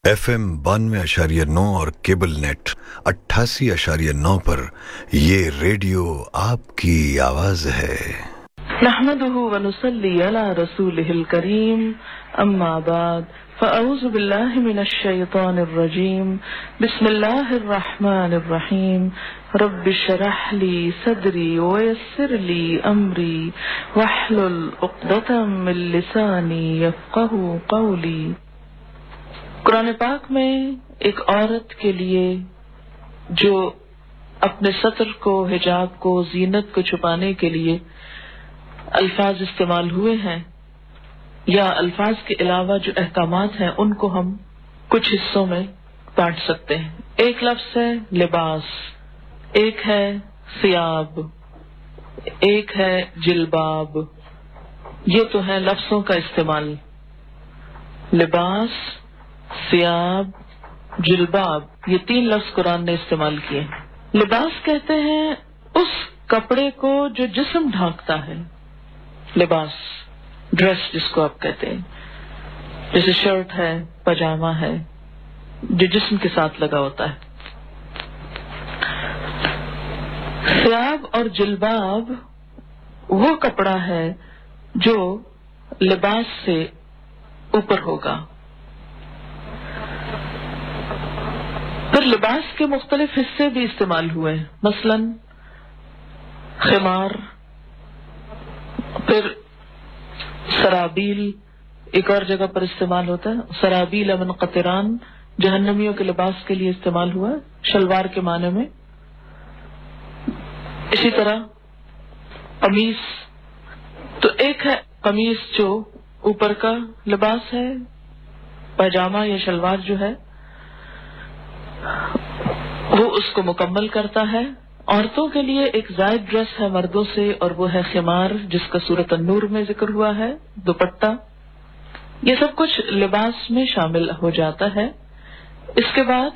FM 92.9 और cable net 88.9 पर ये रेडियो आपकी आवाज है। नहमदुहु व नुसल्ली अला रसूलिहिल करीम, अम्मा बाद, फ़अऊज़ु बिल्लाहि मिनश शैतानिर रजीम, बिस्मिल्लाहिर रहमानिर रहीम, रब्बि श्रह ली सदरी व यस्सिर ली अमरी वहलुल उक़दतम मिन लिसानी यफ़क़हू क़ौली। कुरान पाक में एक औरत के लिए जो अपने सतर को, हिजाब को, जीनत को छुपाने के लिए अल्फाज इस्तेमाल हुए हैं या अल्फाज के अलावा जो अहकामात हैं उनको हम कुछ हिस्सों में बांट सकते हैं। एक लफ्ज है लिबास, एक है सियाब, एक है जिलबाब। ये तो है लफ्जों का इस्तेमाल। लिबास, सियाब, जिलबाब, ये 3 लफ्ज कुरान ने इस्तेमाल किए। लिबास कहते हैं उस कपड़े को जो जिस्म ढांकता है। लिबास, ड्रेस जिसको आप कहते हैं, जैसे शर्ट है, पजामा है, जो जिस्म के साथ लगा होता है। सियाब और जिलबाब वो कपड़ा है जो लिबास से ऊपर होगा। फिर लिबास के मुख्तलिफ हिस्से भी इस्तेमाल हुए, मसलन खिमार, फिर सराबील एक और जगह पर इस्तेमाल होता है। सराबील अमन कतरान जहन्नमियों के लिबास के लिए इस्तेमाल हुआ, शलवार के माने में। इसी तरह कमीज, तो एक है कमीज जो ऊपर का लिबास है, पैजामा या शलवार जो है वो उसको मुकम्मल करता है। औरतों के लिए एक जायद ड्रेस है मर्दों से, और वो है खिमार, जिसका सूरत अन्नूर में जिक्र हुआ है, दुपट्टा। ये सब कुछ लिबास में शामिल हो जाता है। इसके बाद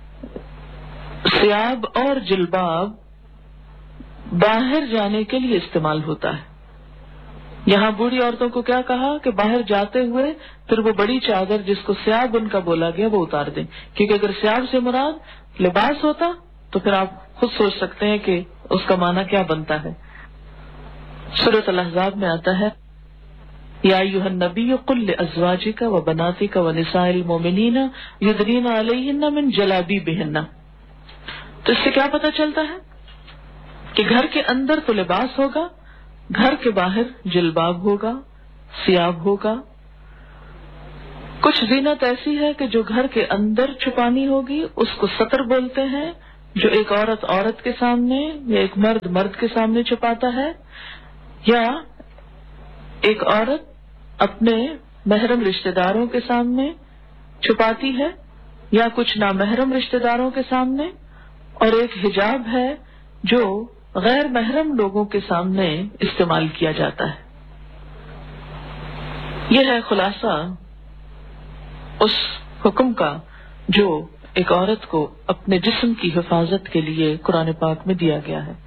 सियाब और जिलबाब बाहर जाने के लिए इस्तेमाल होता है। यहाँ बूढ़ी औरतों को क्या कहा कि बाहर जाते हुए फिर वो बड़ी चादर जिसको सियाब उनका बोला गया वो उतार दें, क्योंकि अगर सियाब से मुराद लिबास होता तो फिर आप खुद सोच सकते हैं कि उसका माना क्या बनता है। सूरत अल-अहज़ाब में आता है, या अय्युहन नबिय्यु कुल लिअज़वाजिका व बनातिका व निसाइल मोमिनीना युदनीना अलैहिन्ना मिन जलाबीबिहिन्ना। तो इससे क्या पता चलता है कि घर के अंदर तो लिबास होगा, घर के बाहर जिलबाब होगा, सियाब होगा। कुछ जीनत ऐसी है कि जो घर के अंदर छुपानी होगी, उसको सतर बोलते हैं, जो एक औरत औरत के सामने या एक मर्द मर्द के सामने छुपाता है, या एक औरत अपने महरम रिश्तेदारों के सामने छुपाती है, या कुछ नामहरम रिश्तेदारों के सामने। और एक हिजाब है जो गैर महरम लोगों के सामने इस्तेमाल किया जाता है। यह है खुलासा उस हुक्म का जो एक औरत को अपने जिस्म की हिफाजत के लिए कुरान पाक में दिया गया है।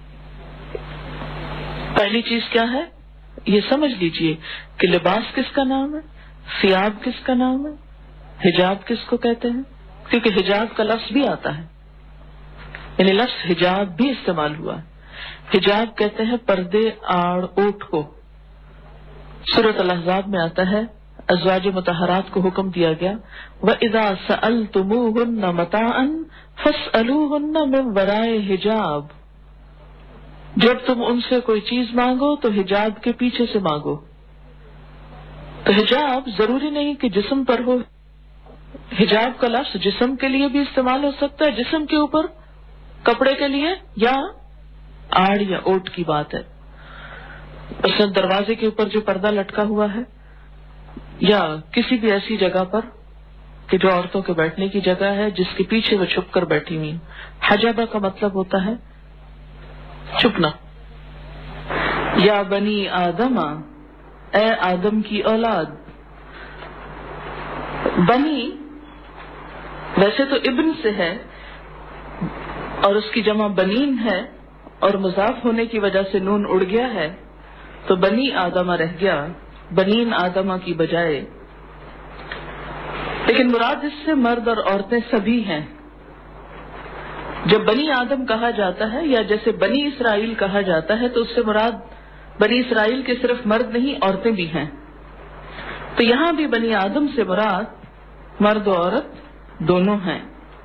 पहली चीज क्या है ये समझ लीजिए कि लिबास किसका नाम है, सियाब किसका नाम है, हिजाब किसको कहते हैं। क्योंकि हिजाब का लफ्ज भी आता है, यानी लफ्ज हिजाब भी इस्तेमाल हुआ है। हिजाब कहते हैं पर्दे, आड़, ओट को। सूरत अल-अहज़ाब में आता है, अज़वाज मुतहरात को हुक्म दिया गया, व इज़ा सअलतुमूहुन्ना मताअन फस्अलूहुन्ना मिन वराए हिजाब। जब तुम उनसे कोई चीज मांगो तो हिजाब के पीछे से मांगो। तो हिजाब जरूरी नहीं कि जिस्म पर हो। हिजाब का लफ्ज जिस्म के लिए भी इस्तेमाल हो सकता है, जिस्म के ऊपर कपड़े के लिए, या आड़ या ओट की बात है। उसमें दरवाजे के ऊपर जो पर्दा लटका हुआ है, या किसी भी ऐसी जगह पर कि जो औरतों के बैठने की जगह है जिसके पीछे वो छुप कर बैठी हुई। हजाबा का मतलब होता है छुपना। या बनी आदमा, ए आदम की औलाद। बनी वैसे तो इब्न से है और उसकी जमा बनीन है, और मुजाफ होने की वजह से नून उड़ गया है तो बनी आदमा रह गया, बनीन आदमा की बजाय। لیکن مراد اس سے مرد اور عورتیں سبھی ہیں. جب بنی آدم کہا جاتا ہے یا جیسے بنی اسرائیل کہا جاتا ہے تو اس سے مراد بنی اسرائیل کے صرف مرد نہیں عورتیں بھی ہیں. تو یہاں بھی بنی آدم سے مراد مرد و عورت دونوں ہیں.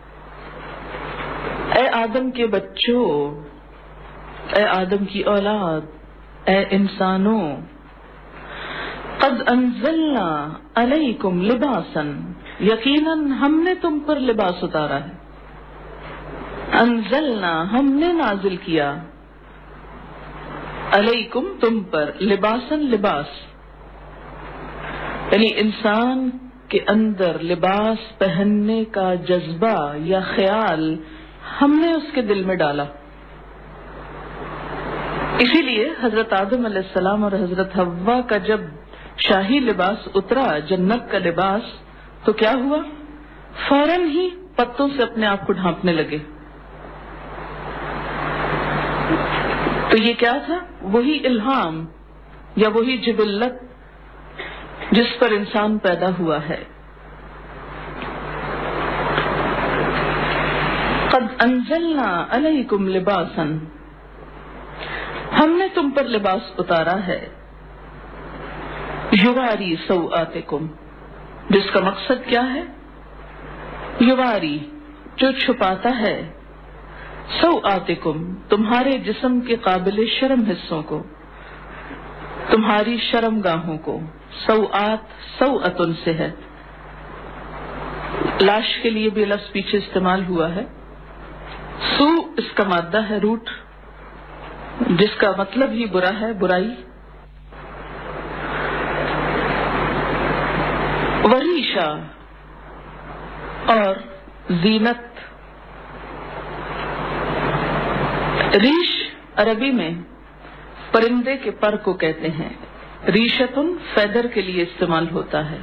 اے آدم کے بچوں، اے آدم کی اولاد، اے انسانوں، قد انزلنا علیکم لباسا، یقیناً ہم نے تم پر لباس اتارا ہے. انزلنا ہم نے نازل کیا، علیکم تم پر، لباسا لباس، یعنی انسان کے اندر لباس پہننے کا جذبہ یا خیال ہم نے اس کے دل میں ڈالا. اسی لیے حضرت آدم علیہ السلام اور حضرت حوا کا جب شاہی لباس اترا، جنت کا لباس، تو کیا ہوا؟ فوراً ہی پتوں سے اپنے آپ کو ڈھانپنے لگے. تو یہ کیا تھا؟ وہی الہام یا وہی جبلت جس پر انسان پیدا ہوا ہے. قد انزلنا علیکم لباسا، ہم نے تم پر لباس اتارا ہے، یواری سوآتکم، جس کا مقصد کیا ہے؟ یواری، جو چھپاتا ہے، سوآتکم، تمہارے جسم کے قابل شرم حصوں کو، تمہاری شرم گاہوں کو. سوآت سوأتن سے ہے. لاش کے لیے بھی لفظ پیچھے استعمال ہوا ہے. سو اس کا مادہ ہے، روٹ، جس کا مطلب ہی برا ہے، برائی. وریشا اور زینت. ریش عربی میں پرندے کے پر کو کہتے ہیں. ریشتن فیدر کے لیے استعمال ہوتا ہے.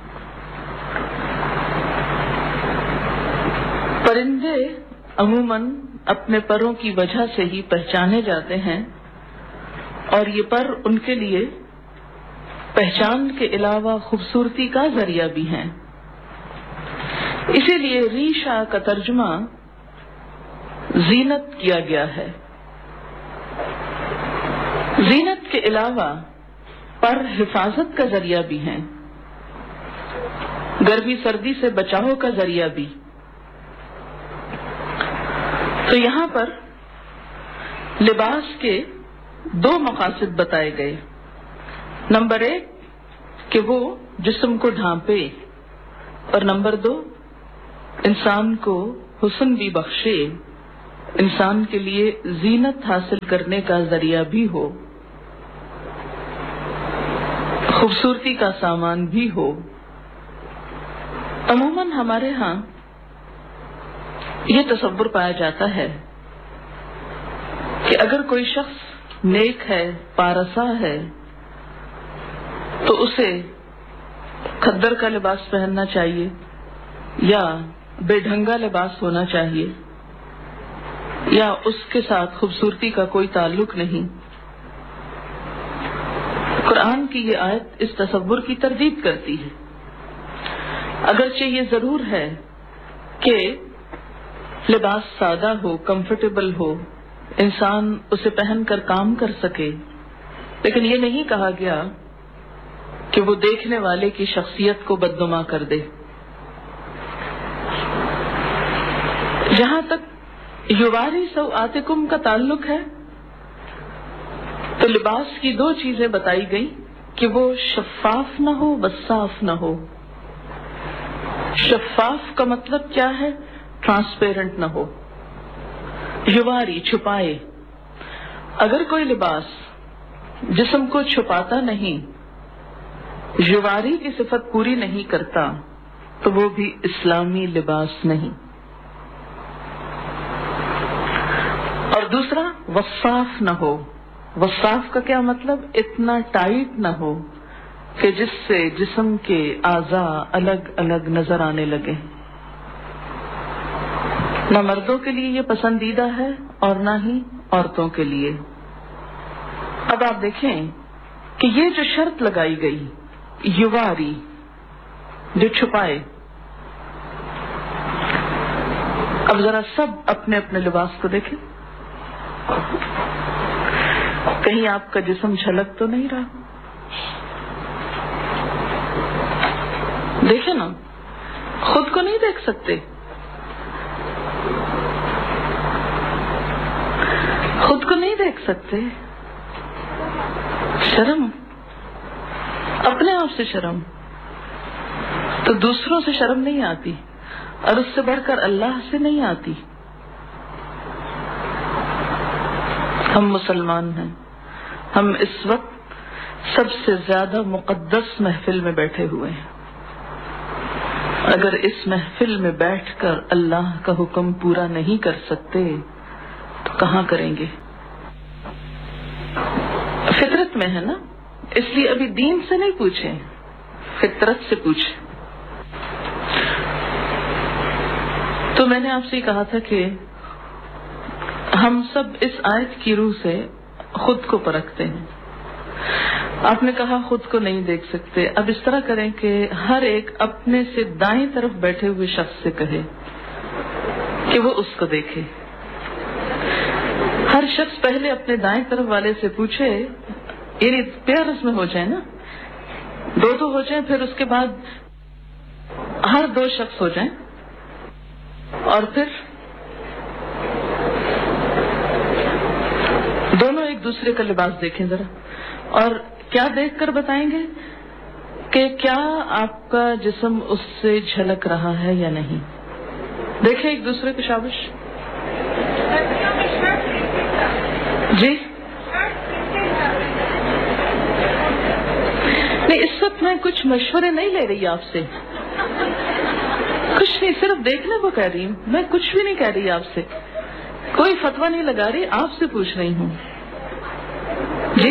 پرندے عموماً اپنے پروں کی وجہ سے ہی پہچانے جاتے ہیں، اور یہ پر ان کے لیے پہچان کے علاوہ خوبصورتی کا ذریعہ بھی ہیں. اسی لیے ریشا کا ترجمہ زینت کیا گیا ہے. زینت کے علاوہ پر حفاظت کا ذریعہ بھی ہیں، گرمی سردی سے بچاؤ کا ذریعہ بھی. تو یہاں پر لباس کے دو مقاصد بتائے گئے. نمبر 1 کہ وہ جسم کو ڈھانپے، اور نمبر 2 انسان کو حسن بھی بخشے، انسان کے لیے زینت حاصل کرنے کا ذریعہ بھی ہو، خوبصورتی کا سامان بھی ہو. عموماً ہمارے ہاں یہ تصور پایا جاتا ہے کہ اگر کوئی شخص نیک ہے، پارسا ہے، تو اسے کھدر کا لباس پہننا چاہیے یا بے ڈھنگا لباس ہونا چاہیے، یا اس کے ساتھ خوبصورتی کا کوئی تعلق نہیں. قرآن کی یہ آیت اس تصور کی تردید کرتی ہے. اگرچہ یہ ضرور ہے کہ لباس سادہ ہو، کمفرٹیبل ہو، انسان اسے پہن کر کام کر سکے، لیکن یہ نہیں کہا گیا کہ وہ دیکھنے والے کی شخصیت کو بدنما کر دے. جہاں تک یواری سوآتکم کا تعلق ہے تو لباس کی دو چیزیں بتائی گئی کہ وہ شفاف نہ ہو، وصاف نہ ہو. شفاف کا مطلب کیا ہے؟ ٹرانسپیرنٹ نہ ہو. یواری، چھپائے. اگر کوئی لباس جسم کو چھپاتا نہیں، یواری کی صفت پوری نہیں کرتا، تو وہ بھی اسلامی لباس نہیں. اور دوسرا وصاف نہ ہو. وصاف کا کیا مطلب؟ اتنا ٹائٹ نہ ہو کہ جس سے جسم کے اعضاء الگ الگ نظر آنے لگے. نہ مردوں کے لیے یہ پسندیدہ ہے اور نہ ہی عورتوں کے لیے. اب آپ دیکھیں کہ یہ جو شرط لگائی گئی، یواری، جو چھپائے، اب ذرا سب اپنے اپنے لباس کو دیکھیں، کہیں آپ کا جسم جھلک تو نہیں رہا؟ دیکھیں نا، خود کو نہیں دیکھ سکتے، خود کو نہیں دیکھ سکتے، شرم، اپنے آپ سے شرم، تو دوسروں سے شرم نہیں آتی، اور اس سے بڑھ کر اللہ سے نہیں آتی۔ ہم مسلمان ہیں، ہم اس وقت سب سے زیادہ مقدس محفل میں بیٹھے ہوئے ہیں، اگر اس محفل میں بیٹھ کر اللہ کا حکم پورا نہیں کر سکتے تو کہاں کریں گے؟ فطرت میں ہے نا، اس لیے ابھی دین سے نہیں پوچھیں، فطرت سے پوچھیں۔ تو میں نے آپ سے کہا تھا کہ ہم سب اس آیت کی روح سے خود کو پرکھتے ہیں۔ آپ نے کہا خود کو نہیں دیکھ سکتے، اب اس طرح کریں کہ ہر ایک اپنے سے دائیں طرف بیٹھے ہوئے شخص سے کہے کہ وہ اس کو دیکھے۔ ہر شخص پہلے اپنے دائیں طرف والے سے پوچھے، یعنی پیئرز میں ہو جائے نا، دو دو ہو جائیں، پھر اس کے بعد ہر دو شخص ہو جائیں، اور پھر دونوں ایک دوسرے کا لباس دیکھیں ذرا، اور کیا دیکھ کر بتائیں گے کہ کیا آپ کا جسم اس سے جھلک رہا ہے یا نہیں؟ دیکھیں ایک دوسرے کو، شابش جی۔ نہیں، اس وقت میں کچھ مشورے نہیں لے رہی آپ سے، کچھ نہیں، صرف دیکھنے کو کہہ رہی ہوں، میں کچھ بھی نہیں کہہ رہی آپ سے، کوئی فتویٰ نہیں لگا رہی، آپ سے پوچھ رہی ہوں جی۔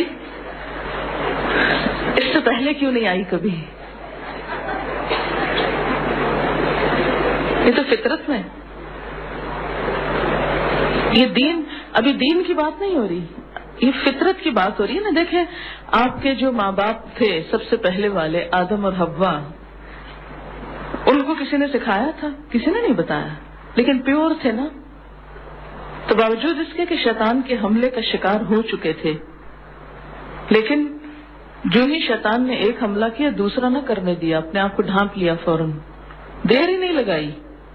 اس سے پہلے کیوں نہیں آئی کبھی؟ یہ تو فطرت میں، یہ دین، ابھی دین کی بات نہیں ہو رہی، یہ فطرت کی بات ہو رہی ہے نا۔ دیکھیں آپ کے جو ماں باپ تھے سب سے پہلے والے، آدم اور حوا، ان کو کسی نے سکھایا تھا؟ کسی نے نہیں بتایا، لیکن پیور تھے نا۔ تو باوجود اس کے کہ شیطان کے حملے کا شکار ہو چکے تھے، لیکن جو ہی شیطان نے ایک حملہ کیا دوسرا نہ کرنے دیا، اپنے آپ کو ڈھانپ لیا فوراً، دیر ہی نہیں لگائی،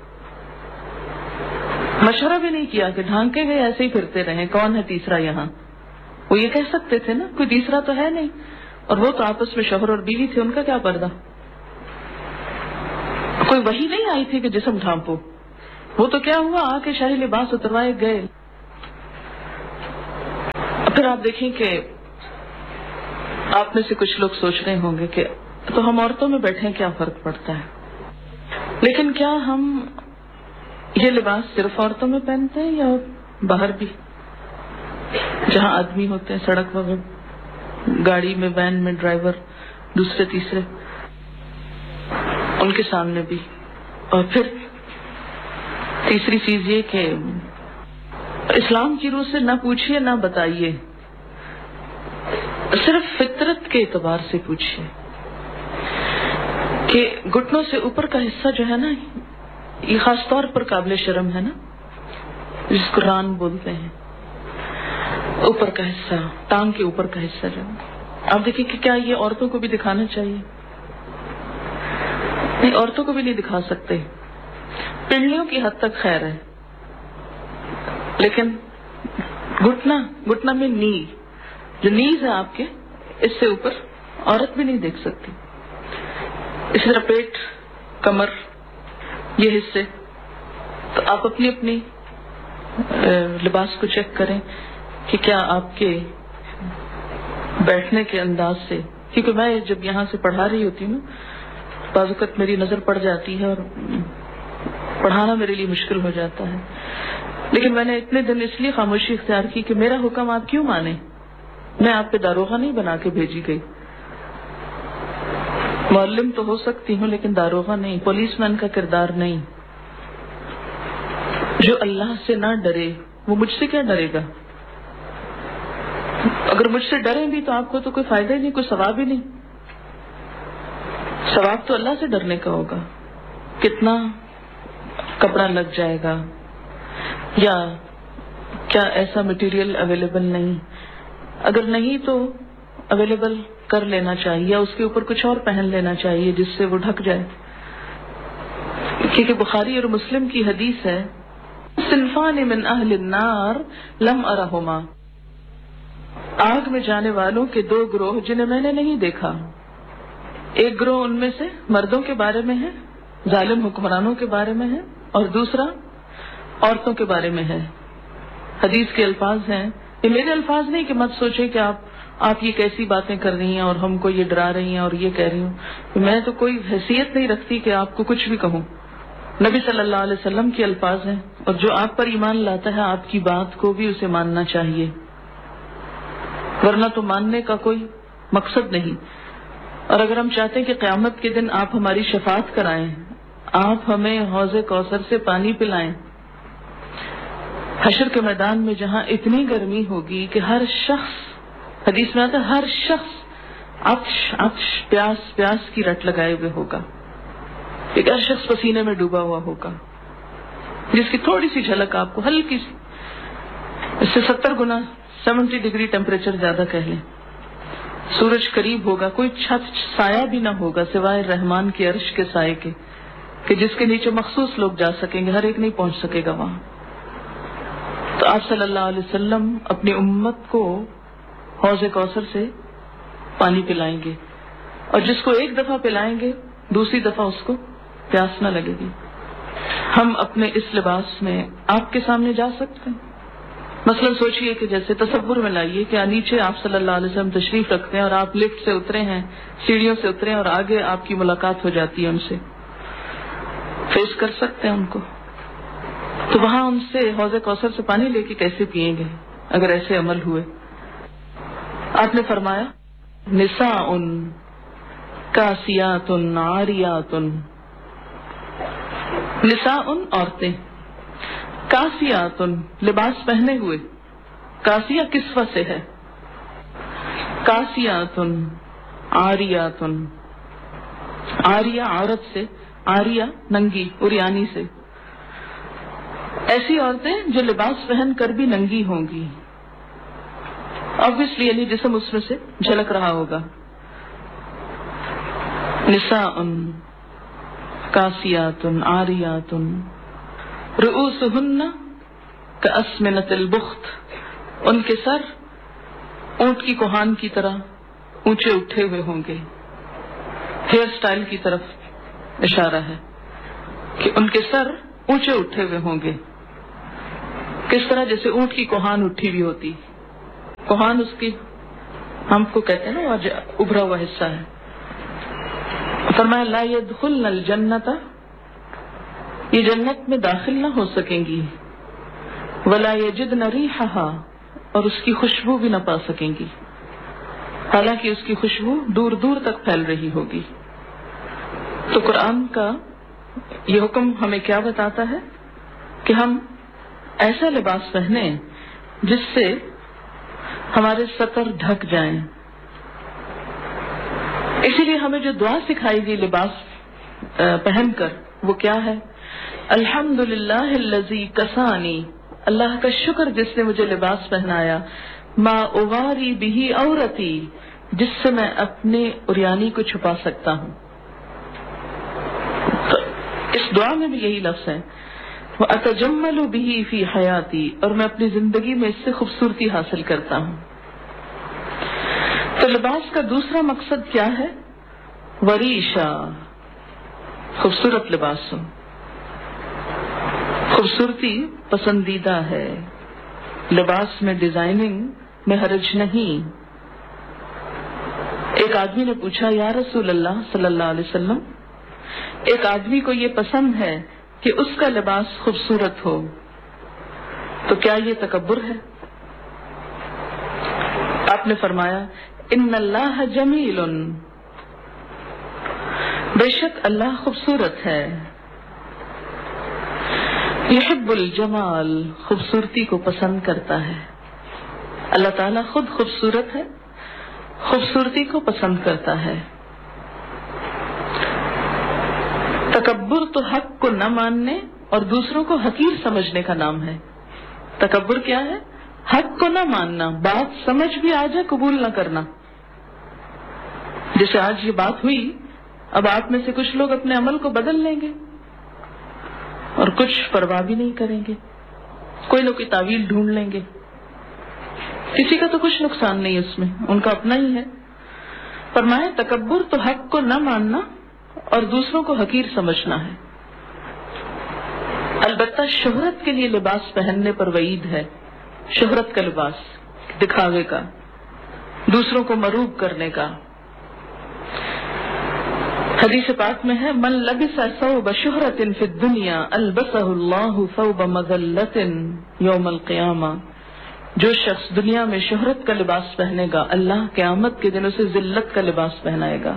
مشورہ بھی نہیں کیا کہ ڈھانکے گئے ایسے ہی پھرتے رہیں، کون ہے تیسرا یہاں؟ وہ یہ کہہ سکتے تھے نا کوئی تیسرا تو ہے نہیں، اور وہ تو آپس میں شوہر اور بیوی تھے، ان کا کیا پردہ؟ کوئی وحی نہیں آئی تھی کہ جسم ڈھانپو، وہ تو کیا ہوا، آ کے شاہی لباس اتروائے گئے۔ پھر آپ دیکھیں کہ آپ میں سے کچھ لوگ سوچ رہے ہوں گے کہ تو ہم عورتوں میں بیٹھے کیا فرق پڑتا ہے؟ لیکن کیا ہم یہ لباس صرف عورتوں میں پہنتے ہیں یا باہر بھی، جہاں آدمی ہوتے ہیں، سڑک وغیرہ، گاڑی میں، وین میں، ڈرائیور، دوسرے تیسرے، ان کے سامنے بھی؟ اور پھر تیسری چیز یہ کہ اسلام کی روح سے نہ پوچھیے نہ بتائیے، صرف فطرت کے اعتبار سے پوچھیے کہ گھٹنوں سے اوپر کا حصہ جو ہے نا، یہ خاص طور پر قابل شرم ہے نا، جس کو ران بولتے ہیں، اوپر کا حصہ، ٹانگ کے اوپر کا حصہ جو آپ دیکھیں کہ کیا یہ عورتوں کو بھی دکھانا چاہیے؟ نہیں، عورتوں کو بھی نہیں دکھا سکتے، پنڈلیوں کی حد تک خیر ہے، لیکن گھٹنا میں نی، جو نیز ہے آپ کے، اس سے اوپر عورت بھی نہیں دیکھ سکتی۔ اسی طرح پیٹ، کمر، یہ حصے، تو آپ اپنی اپنی لباس کو چیک کریں کہ کیا آپ کے بیٹھنے کے انداز سے، کیونکہ میں جب یہاں سے پڑھا رہی ہوتی ہوں بعض اوقات میری نظر پڑ جاتی ہے اور پڑھانا میرے لیے مشکل ہو جاتا ہے، لیکن میں نے اتنے دن اس لیے خاموشی اختیار کی کہ میرا حکم آپ کیوں مانیں؟ میں آپ پہ داروغہ نہیں بنا کے بھیجی گئی، معلم تو ہو سکتی ہوں لیکن داروغہ نہیں، پولیس مین کا کردار نہیں۔ جو اللہ سے نہ ڈرے وہ مجھ سے کیا ڈرے گا؟ اگر مجھ سے ڈریں بھی تو آپ کو تو کوئی فائدہ ہی نہیں، کوئی ثواب ہی نہیں، ثواب تو اللہ سے ڈرنے کا ہوگا۔ کتنا کپڑا لگ جائے گا، یا کیا ایسا مٹیریل اویلیبل نہیں؟ اگر نہیں تو اویلیبل کر لینا چاہیے، یا اس کے اوپر کچھ اور پہن لینا چاہیے جس سے وہ ڈھک جائے. کیونکہ بخاری اور مسلم کی حدیث ہے، صنفان من اہل النار لم ارہما، آگ میں جانے والوں کے دو گروہ جنہیں میں نے نہیں دیکھا. ایک گروہ ان میں سے مردوں کے بارے میں ہے، ظالم حکمرانوں کے بارے میں ہے، اور دوسرا عورتوں کے بارے میں ہے. حدیث کے الفاظ ہیں، یہ میرے الفاظ نہیں کہ مت سوچے کہ آپ یہ کیسی باتیں کر رہی ہیں اور ہم کو یہ ڈرا رہی ہیں اور یہ کہہ رہی ہوں. میں تو کوئی حیثیت نہیں رکھتی کہ آپ کو کچھ بھی کہوں. نبی صلی اللہ علیہ وسلم کے الفاظ ہیں، اور جو آپ پر ایمان لاتا ہے آپ کی بات کو بھی اسے ماننا چاہیے، ورنہ تو ماننے کا کوئی مقصد نہیں. اور اگر ہم چاہتے ہیں کہ قیامت کے دن آپ ہماری شفاعت کرائیں، آپ ہمیں حوض کوثر سے پانی پلائیں، حشر کے میدان میں جہاں اتنی گرمی ہوگی کہ ہر شخص، حدیث میں آتا ہے ہر شخص عطش پیاس کی رٹ لگائے ہوئے ہوگا، ایک ہر شخص پسینے میں ڈوبا ہوا ہوگا، جس کی تھوڑی سی جھلک آپ کو ہلکی سی، اس سے 70 گنا 70 ڈگری ٹیمپریچر زیادہ کہہ لیں. سورج قریب ہوگا، کوئی چھت سایہ بھی نہ ہوگا سوائے رحمان کے عرش کے سائے کے، کہ جس کے نیچے مخصوص لوگ جا سکیں گے، ہر ایک نہیں پہنچ سکے گا وہاں. تو آپ صلی اللہ علیہ وسلم اپنی امت کو حوض کوثر سے پانی پلائیں گے، اور جس کو ایک دفعہ پلائیں گے دوسری دفعہ اس کو پیاس نہ لگے گی. ہم اپنے اس لباس میں آپ کے سامنے جا سکتے ہیں؟ مثلا سوچئے کہ جیسے تصور میں لائیے کہ نیچے آپ صلی اللہ علیہ وسلم تشریف رکھتے ہیں اور آپ لفٹ سے اترے ہیں، سیڑھیوں سے اترے ہیں، اور آگے آپ کی ملاقات ہو جاتی ہے ان سے. فیس کر سکتے ہیں ان کو؟ تو وہاں ان سے حوض کوثر سے پانی لے کے کیسے پیئیں گے اگر ایسے عمل ہوئے؟ آپ نے فرمایا نساء کاسیات عاریات، نساء عورتیں، کاسیات لباس پہنے ہوئے، کاسیہ کسوہ سے ہے، کاسیات عاریات، عاریہ عورت سے، عاریہ ننگی، عریانی سے. ایسی عورتیں جو لباس پہن کر بھی ننگی ہوں گی، obviously یعنی جسم اس میں سے جھلک رہا ہوگا. نساء کاسیات عاریات رؤوسہن کاسمنۃ البخت، ان کے سر اونٹ کی کوہان کی طرح اونچے اٹھے ہوئے ہوں گے. ہیئر سٹائل کی طرف اشارہ ہے کہ ان کے سر اونچے اٹھے ہوئے ہوں گے. کس طرح؟ جیسے اونٹ کی کوہان اٹھی ہوئی ہوتی. کوہان اس کی ہم کو کہتے ہیں نا ابھرا ہوا حصہ ہے. فرمایا لا يدخلن الجنت، یہ جنت میں داخل نہ ہو سکیں گی، ولا یجدن ریحھا، اور اس کی خوشبو بھی نہ پا سکیں گی، حالانکہ اس کی خوشبو دور دور تک پھیل رہی ہوگی. تو قرآن کا یہ حکم ہمیں کیا بتاتا ہے کہ ہم ایسا لباس پہنیں جس سے ہمارے سطر ڈھک جائیں. اسی لیے ہمیں جو دعا سکھائی گئی لباس پہن کر وہ کیا ہے؟ الحمدللہ الذی کسانی، اللہ کا شکر جس نے مجھے لباس پہنایا، ما اواری بہ عورتی، جس سے میں اپنے عریانی کو چھپا سکتا ہوں. تو اس دعا میں بھی یہی لفظ ہے، وَأَتَجَمَّلُ بِهِ فِي حَيَاتِي، اور میں اپنی زندگی میں اس سے خوبصورتی حاصل کرتا ہوں. تو لباس کا دوسرا مقصد کیا ہے؟ وریشا، خوبصورت لباس ہو. خوبصورتی پسندیدہ ہے، لباس میں ڈیزائننگ میں حرج نہیں. ایک آدمی نے پوچھا یا رسول اللہ صلی اللہ علیہ وسلم، ایک آدمی کو یہ پسند ہے کہ اس کا لباس خوبصورت ہو، تو کیا یہ تکبر ہے؟ آپ نے فرمایا ان اللہ جمیل، بے شک اللہ خوبصورت ہے. یحب الجمال، خوبصورتی کو پسند کرتا ہے. اللہ تعالیٰ خود خوبصورت ہے، خوبصورتی کو پسند کرتا ہے. تکبر تو حق کو نہ ماننے اور دوسروں کو حقیر سمجھنے کا نام ہے. تکبر کیا ہے؟ حق کو نہ ماننا، بات سمجھ بھی آ جائے قبول نہ کرنا. جیسے آج یہ بات ہوئی، اب آپ میں سے کچھ لوگ اپنے عمل کو بدل لیں گے اور کچھ پرواہ بھی نہیں کریں گے، کوئی نہ کوئی تعویل ڈھونڈ لیں گے. کسی کا تو کچھ نقصان نہیں اس میں، ان کا اپنا ہی ہے. فرمایا تکبر تو حق کو نہ ماننا اور دوسروں کو حقیر سمجھنا ہے. البتہ شہرت کے لیے لباس پہننے پر وعید ہے. شہرت کا لباس، دکھاوے کا، دوسروں کو مروب کرنے کا. حدیث پاک میں ہے من لبس ثوب شہرت فی الدنیا البسہ اللہ ثوب مذلۃ یوم القیامہ. جو شخص دنیا میں شہرت کا لباس پہنے گا، اللہ قیامت کے دن اسے ذلت کا لباس پہنائے گا.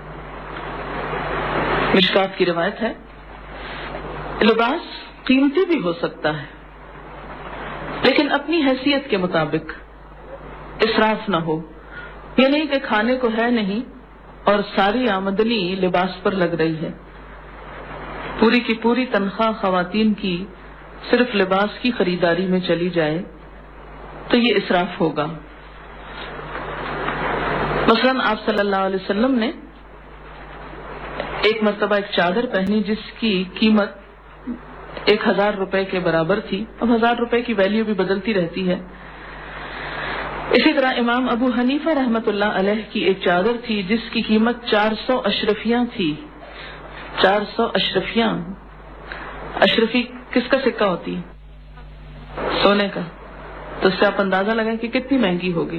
مشکات کی روایت ہے. لباس قیمتی بھی ہو سکتا ہے لیکن اپنی حیثیت کے مطابق، اسراف نہ ہو. یہ نہیں کہ کھانے کو ہے نہیں اور ساری آمدنی لباس پر لگ رہی ہے. پوری کی پوری تنخواہ خواتین کی صرف لباس کی خریداری میں چلی جائے تو یہ اسراف ہوگا. مثلاً آپ صلی اللہ علیہ وسلم نے ایک مرتبہ ایک چادر پہنی جس کی قیمت 1000 روپے کے برابر تھی. اب 1000 روپے کی ویلیو بھی بدلتی رہتی ہے. اسی طرح امام ابو حنیفہ رحمت اللہ علیہ کی ایک چادر تھی جس کی قیمت 400 اشرفیاں تھی. 400 اشرفیاں. اشرفی کس کا سکہ ہوتی ہے؟ سونے کا. تو اس سے آپ اندازہ لگائیں کہ کتنی مہنگی ہوگی.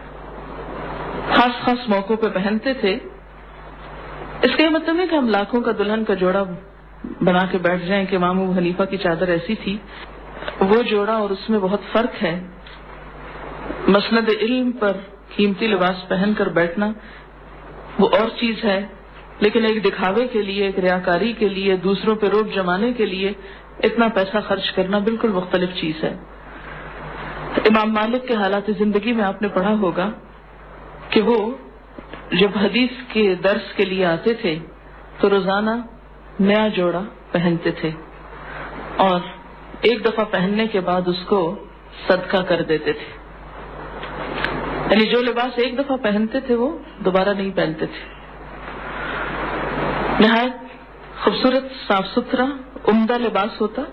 خاص خاص موقعوں پہ پہنتے تھے. اس کا یہ مطلب ہے کہ ہم لاکھوں کا دلہن کا جوڑا بنا کے بیٹھ جائیں کہ امام ابو حنیفہ کی چادر ایسی تھی. وہ جوڑا اور اس میں بہت فرق ہے. مسند علم پر قیمتی لباس پہن کر بیٹھنا وہ اور چیز ہے، لیکن ایک دکھاوے کے لیے، ایک ریاکاری کے لیے، دوسروں پہ روب جمانے کے لیے اتنا پیسہ خرچ کرنا بالکل مختلف چیز ہے. امام مالک کے حالات زندگی میں آپ نے پڑھا ہوگا کہ وہ جب حدیث کے درس کے لیے آتے تھے تو روزانہ نیا جوڑا پہنتے تھے اور ایک دفعہ پہننے کے بعد اس کو صدقہ کر دیتے تھے. یعنی جو لباس ایک دفعہ پہنتے تھے وہ دوبارہ نہیں پہنتے تھے. نہایت خوبصورت، صاف ستھرا، عمدہ لباس ہوتا.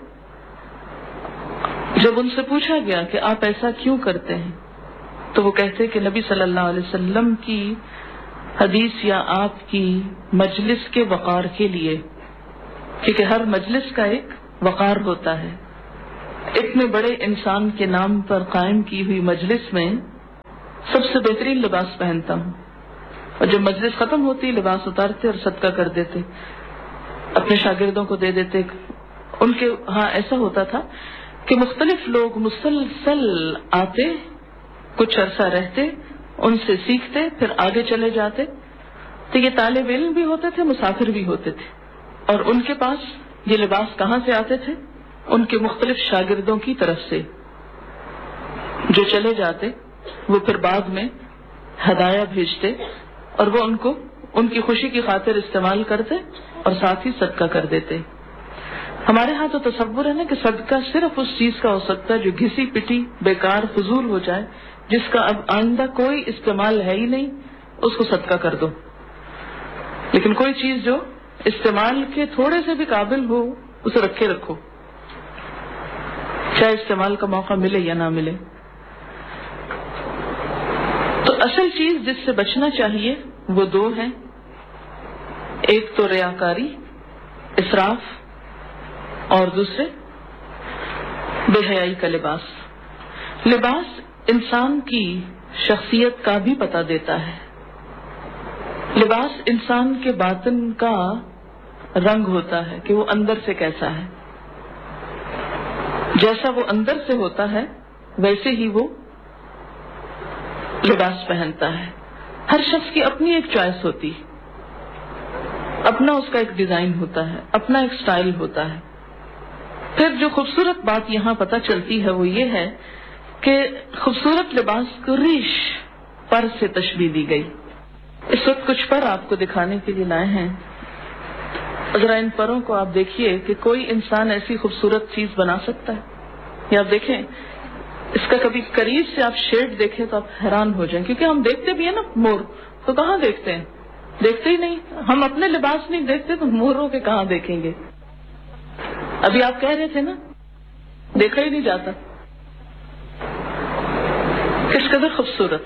جب ان سے پوچھا گیا کہ آپ ایسا کیوں کرتے ہیں تو وہ کہتے کہ نبی صلی اللہ علیہ وسلم کی حدیث یا آپ کی مجلس کے وقار کے لیے، کیونکہ ہر مجلس کا ایک وقار ہوتا ہے. اتنے بڑے انسان کے نام پر قائم کی ہوئی مجلس میں سب سے بہترین لباس پہنتا ہوں. اور جب مجلس ختم ہوتی لباس اتارتے اور صدقہ کر دیتے، اپنے شاگردوں کو دے دیتے. ان کے ہاں ایسا ہوتا تھا کہ مختلف لوگ مسلسل آتے، کچھ عرصہ رہتے، ان سے سیکھتے، پھر آگے چلے جاتے. تو یہ طالب علم بھی ہوتے تھے، مسافر بھی ہوتے تھے. اور ان کے پاس یہ لباس کہاں سے آتے تھے؟ ان کے مختلف شاگردوں کی طرف سے جو چلے جاتے. وہ پھر بعد میں ہدایہ بھیجتے اور وہ ان کو ان کی خوشی کی خاطر استعمال کرتے اور ساتھ ہی صدقہ کر دیتے. ہمارے ہاں تو تصور ہے نا کہ صدقہ صرف اس چیز کا ہو سکتا ہے جو گھسی پٹی، بیکار، فضول ہو جائے، جس کا اب آئندہ کوئی استعمال ہے ہی نہیں، اس کو صدقہ کر دو. لیکن کوئی چیز جو استعمال کے تھوڑے سے بھی قابل ہو اسے رکھے رکھو، چاہے استعمال کا موقع ملے یا نہ ملے. تو اصل چیز جس سے بچنا چاہیے وہ دو ہیں. ایک تو ریاکاری، اسراف، اور دوسرے بے حیائی کا لباس. لباس انسان کی شخصیت کا بھی پتہ دیتا ہے. لباس انسان کے باطن کا رنگ ہوتا ہے کہ وہ اندر سے کیسا ہے. جیسا وہ اندر سے ہوتا ہے ویسے ہی وہ لباس پہنتا ہے. ہر شخص کی اپنی ایک چوائس ہوتی، اپنا اس کا ایک ڈیزائن ہوتا ہے، اپنا ایک سٹائل ہوتا ہے. پھر جو خوبصورت بات یہاں پتہ چلتی ہے وہ یہ ہے کہ خوبصورت لباس کو ریش، پر سے تشبیہ دی گئی. اس وقت کچھ پر آپ کو دکھانے کے لیے لائے ہیں. ذرا ان پروں کو آپ دیکھیے کہ کوئی انسان ایسی خوبصورت چیز بنا سکتا ہے. یا آپ دیکھیں اس کا کبھی قریب سے آپ شیڈ دیکھیں تو آپ حیران ہو جائیں، کیونکہ ہم دیکھتے بھی ہیں نا مور، تو کہاں دیکھتے ہیں؟ دیکھتے ہی نہیں. ہم اپنے لباس نہیں دیکھتے تو موروں کے کہاں دیکھیں گے؟ ابھی آپ کہہ رہے تھے نا، دیکھا ہی نہیں جاتا. کس قدر خوبصورت،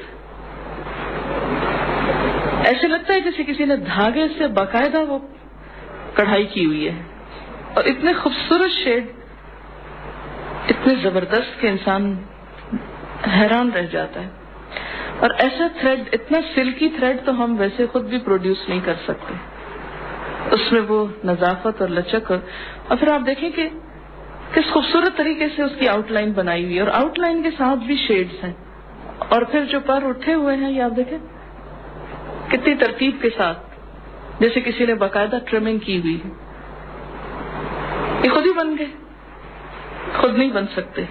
ایسے لگتا ہے جیسے کسی نے دھاگے سے باقاعدہ وہ کڑھائی کی ہوئی ہے، اور اتنے خوبصورت شیڈ، اتنے زبردست کہ انسان حیران رہ جاتا ہے. اور ایسا تھریڈ، اتنا سلکی تھریڈ تو ہم ویسے خود بھی پروڈیوس نہیں کر سکتے. اس میں وہ نظافت اور لچک، اور پھر آپ دیکھیں کہ کس خوبصورت طریقے سے اس کی آؤٹ لائن بنائی ہوئی ہے، اور آؤٹ لائن کے ساتھ بھی شیڈز ہیں. اور پھر جو پر اٹھے ہوئے ہیں، یہ آپ دیکھیں کتنی ترتیب کے ساتھ، جیسے کسی نے باقاعدہ ٹرمنگ کی ہوئی ہے. یہ خود ہی بن گئے، خود نہیں بن سکتے.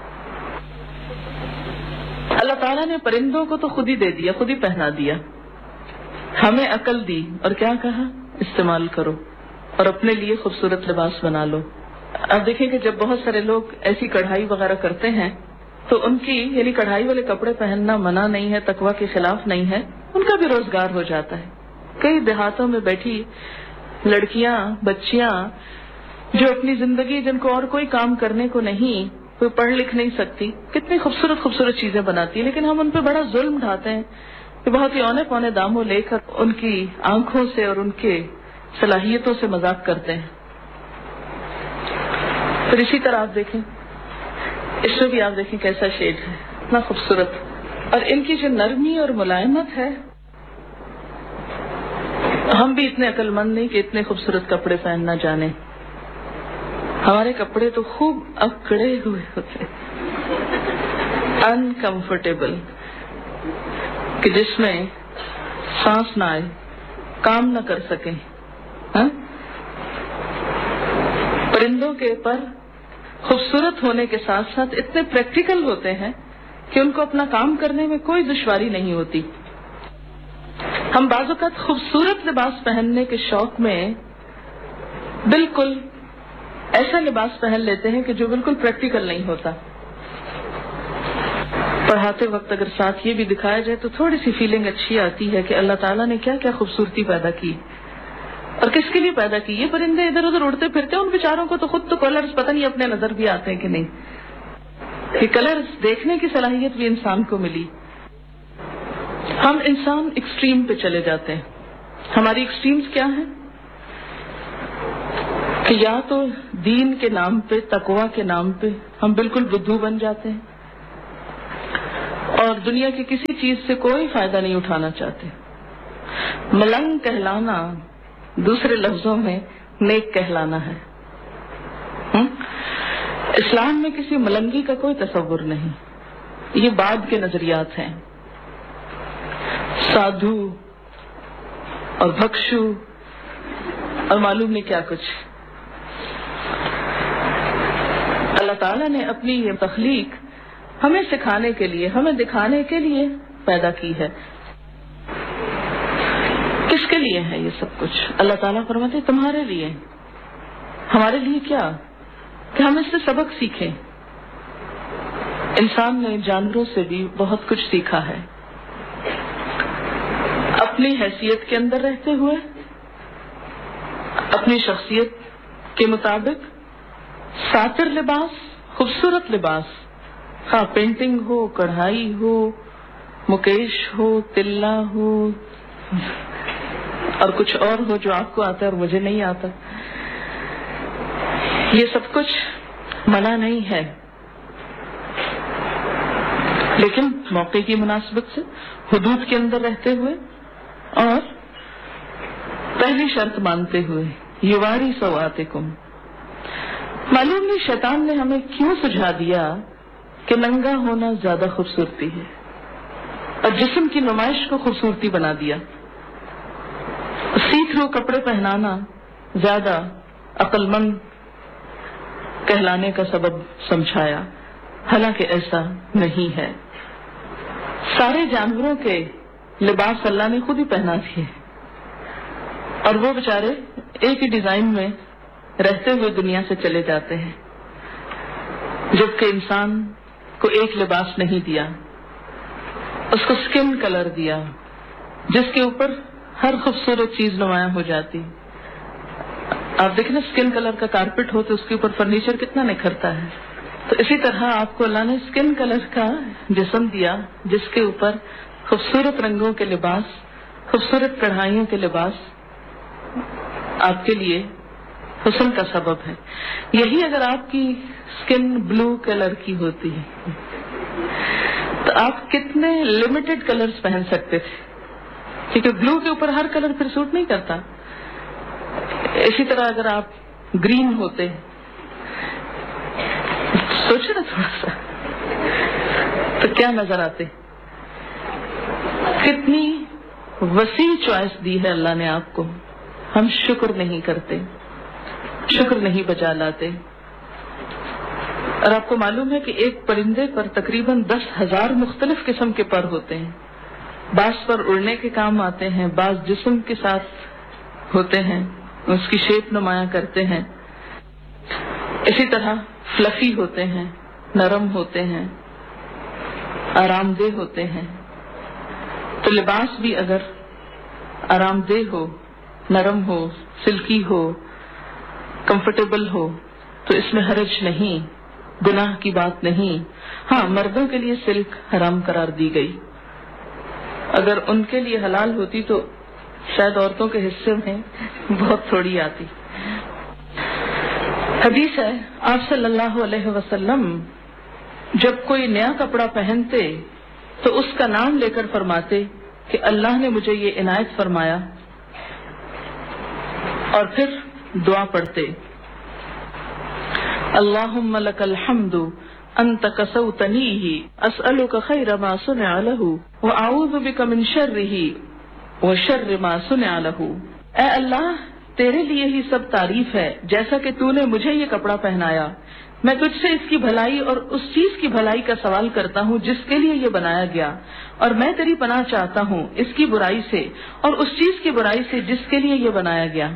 اللہ تعالیٰ نے پرندوں کو تو خود ہی دے دیا، خود ہی پہنا دیا. ہمیں عقل دی اور کیا کہا؟ استعمال کرو اور اپنے لیے خوبصورت لباس بنا لو. اب دیکھیں کہ جب بہت سارے لوگ ایسی کڑھائی وغیرہ کرتے ہیں تو ان کی، یعنی کڑھائی والے کپڑے پہننا منع نہیں ہے، تقویٰ کے خلاف نہیں ہے، ان کا بھی روزگار ہو جاتا ہے. کئی دیہاتوں میں بیٹھی لڑکیاں، بچیاں جو اپنی زندگی، جن کو اور کوئی کام کرنے کو نہیں، کوئی پڑھ لکھ نہیں سکتی، کتنی خوبصورت خوبصورت چیزیں بناتی ہیں، لیکن ہم ان پہ بڑا ظلم ڈھاتے ہیں کہ بہت ہی اونے پونے داموں لے کر ان کی آنکھوں سے اور ان کے صلاحیتوں سے مذاق کرتے ہیں. پھر اسی طرح آپ دیکھیں، اس میں بھی آپ دیکھیں کیسا شیڈ ہے، اتنا خوبصورت. اور ان کی جو نرمی اور ملائمت ہے، ہم بھی اتنے عقل مند نہیں کہ اتنے خوبصورت کپڑے پہننا جانے. ہمارے کپڑے تو خوب اکڑے ہوئے ہوتے، انکمفرٹیبل، کہ جس میں سانس نہ آئے، کام نہ کر سکیں. پرندوں کے پر خوبصورت ہونے کے ساتھ ساتھ اتنے پریکٹیکل ہوتے ہیں کہ ان کو اپنا کام کرنے میں کوئی دشواری نہیں ہوتی. ہم بعض اوقات خوبصورت لباس پہننے کے شوق میں بالکل ایسا لباس پہن لیتے ہیں کہ جو بالکل پریکٹیکل نہیں ہوتا. پڑھاتے وقت اگر ساتھ یہ بھی دکھایا جائے تو تھوڑی سی فیلنگ اچھی آتی ہے کہ اللہ تعالیٰ نے کیا کیا خوبصورتی پیدا کی اور کس کے لیے پیدا کی. یہ پرندے ادھر ادھر اڑتے پھرتے ہیں، ان بیچاروں کو تو خود تو کلرز پتہ نہیں اپنے نظر بھی آتے ہیں کہ نہیں. یہ کلرز دیکھنے کی صلاحیت بھی انسان کو ملی. ہم انسان ایکسٹریم پہ چلے جاتے ہیں. ہماری ایکسٹریمز کیا ہیں کہ یا تو دین کے نام پہ، تقویٰ کے نام پہ ہم بالکل بدھو بن جاتے ہیں اور دنیا کی کسی چیز سے کوئی فائدہ نہیں اٹھانا چاہتے. ملنگ کہلانا دوسرے لفظوں میں نیک کہلانا ہے. اسلام میں کسی ملنگی کا کوئی تصور نہیں، یہ بعد کے نظریات ہیں. سادھو اور بھکشو اور معلوم نہیں کیا کچھ. اللہ تعالیٰ نے اپنی یہ تخلیق ہمیں سکھانے کے لیے، ہمیں دکھانے کے لیے پیدا کی ہے. کس کے لیے ہے یہ سب کچھ؟ اللہ تعالیٰ فرماتے ہیں تمہارے لیے. ہمارے لیے کیا؟ کہ ہم اس سے سبق سیکھیں. انسان نے جانوروں سے بھی بہت کچھ سیکھا ہے. اپنی حیثیت کے اندر رہتے ہوئے، اپنی شخصیت کے مطابق ساتر لباس، خوبصورت لباس، خواہ پینٹنگ ہو، کڑھائی ہو، مکیش ہو، تلا ہو اور کچھ اور ہو جو آپ کو آتا ہے اور مجھے نہیں آتا، یہ سب کچھ منع نہیں ہے. لیکن موقع کی مناسبت سے حدود کے اندر رہتے ہوئے اور پہلی شرط مانتے ہوئے، یواری سواتکم. معلوم نہیں شیطان نے ہمیں کیوں سجھا دیا کہ ننگا ہونا زیادہ خوبصورتی ہے اور جسم کی نمائش کو خوبصورتی بنا دیا. سی تھرو کپڑے پہنانا زیادہ عقل مند کہلانے کا سبب سمجھایا، حالانکہ ایسا نہیں ہے. سارے جانوروں کے لباس اللہ نے خود ہی پہنا دیے اور وہ بیچارے ایک ہی ڈیزائن میں رہتے ہوئے دنیا سے چلے جاتے ہیں، جبکہ انسان کو ایک لباس نہیں دیا، اس کو اسکن کلر دیا جس کے اوپر ہر خوبصورت چیز نمایاں ہو جاتی. آپ دیکھیں نا اسکن کلر کا کارپیٹ ہو تو اس کے اوپر فرنیچر کتنا نکھرتا ہے. تو اسی طرح آپ کو اللہ نے اسکن کلر کا جسم دیا جس کے اوپر خوبصورت رنگوں کے لباس، خوبصورت کڑھائیوں کے لباس آپ کے لیے حسن کا سبب ہے. یہی اگر آپ کی اسکن بلو کلر کی ہوتی ہے تو آپ کتنے لمیٹڈ کلرز پہن سکتے تھے، کیونکہ بلو کے اوپر ہر کلر پھر سوٹ نہیں کرتا. اسی طرح اگر آپ گرین ہوتے، سوچے نا تھوڑا سا، تو کیا نظر آتے. کتنی وسیع چوائس دی ہے اللہ نے آپ کو. ہم شکر نہیں کرتے، شکر نہیں بجا لاتے. اور آپ کو معلوم ہے کہ ایک پرندے پر تقریباً 10,000 مختلف قسم کے پر ہوتے ہیں. بعض پر اڑنے کے کام آتے ہیں، بعض جسم کے ساتھ ہوتے ہیں، اس کی شیپ نمایاں کرتے ہیں. اسی طرح فلفی ہوتے ہیں، نرم ہوتے ہیں، آرام دہ ہوتے ہیں. تو لباس بھی اگر آرام دہ ہو، نرم ہو، سلکی ہو، کمفرٹیبل ہو تو اس میں حرج نہیں، گناہ کی بات نہیں. ہاں، مردوں کے لیے سلک حرام قرار دی گئی. اگر ان کے لیے حلال ہوتی تو شاید عورتوں کے حصے میں بہت تھوڑی آتی. حدیث ہے آپ صلی اللہ علیہ وسلم جب کوئی نیا کپڑا پہنتے تو اس کا نام لے کر فرماتے کہ اللہ نے مجھے یہ عنایت فرمایا، اور پھر دعا پڑھتے اللہم لک الحمد انت کسوتنیہ اسألک خیر ما صنع لہ واعوذ بک من شرہ وشر ما صنع لہ. اے اللہ، تیرے لیے ہی سب تعریف ہے جیسا کہ تو نے مجھے یہ کپڑا پہنایا. میں تجھ سے اس کی بھلائی اور اس چیز کی بھلائی کا سوال کرتا ہوں جس کے لیے یہ بنایا گیا، اور میں تیری پناہ چاہتا ہوں اس کی برائی سے اور اس چیز کی برائی سے جس کے لیے یہ بنایا گیا.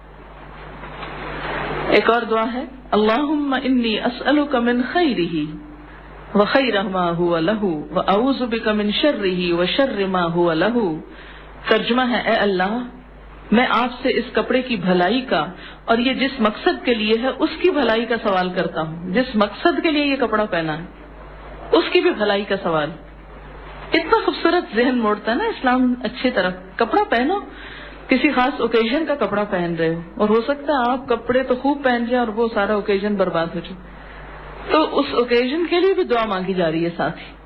ایک اور دعا ہے اللہم انی اسألک من خیرہ وخیر ما ہوا لہ واعوذ بک من شرہ وشر ما ہوا لہ. ترجمہ ہے اے اللہ، میں آپ سے اس کپڑے کی بھلائی کا اور یہ جس مقصد کے لیے ہے اس کی بھلائی کا سوال کرتا ہوں. جس مقصد کے لیے یہ کپڑا پہنا ہے اس کی بھی بھلائی کا سوال. اتنا خوبصورت ذہن موڑتا ہے نا اسلام اچھی طرح. کپڑا پہنو، کسی خاص اوکیزن کا کپڑا پہن رہے ہو، اور ہو سکتا ہے آپ کپڑے تو خوب پہن جائیں اور وہ سارا اوکیزن برباد ہو جائے، تو اس اوکیزن کے لیے بھی دعا مانگی جا رہی ہے ساتھ ہی.